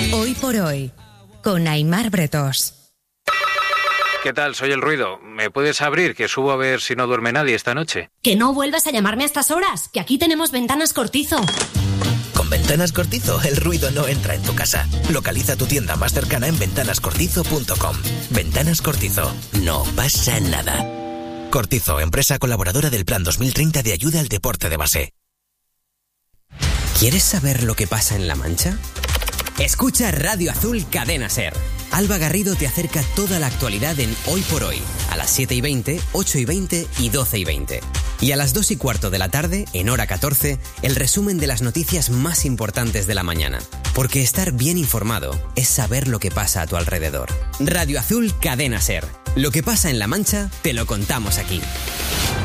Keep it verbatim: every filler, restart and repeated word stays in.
Hoy por hoy, con Aimar Bretós. ¿Qué tal? Soy El Ruido. ¿Me puedes abrir? Que subo a ver si no duerme nadie esta noche. Que no vuelvas a llamarme a estas horas, que aquí tenemos Ventanas Cortizo. Con Ventanas Cortizo, el ruido no entra en tu casa. Localiza tu tienda más cercana en ventanas cortizo punto com. Ventanas Cortizo. No pasa nada. Cortizo, empresa colaboradora del Plan dos mil treinta de ayuda al deporte de base. ¿Quieres saber lo que pasa en La Mancha? Escucha Radio Azul Cadena Ser. Alba Garrido te acerca toda la actualidad en Hoy por Hoy, a las siete y veinte, ocho y veinte y doce y veinte. Y a las dos y cuarto de la tarde, en hora catorce, el resumen de las noticias más importantes de la mañana. Porque estar bien informado es saber lo que pasa a tu alrededor. Radio Azul Cadena Ser. Lo que pasa en La Mancha, te lo contamos aquí.